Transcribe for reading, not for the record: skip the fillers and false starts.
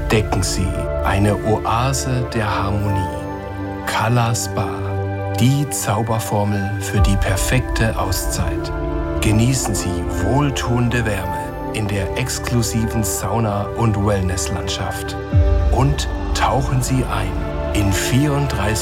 Entdecken Sie eine Oase der Harmonie. Color Spa, die Zauberformel für die perfekte Auszeit. Genießen Sie wohltuende Wärme in der exklusiven Sauna- und Wellnesslandschaft. Und tauchen Sie ein in 34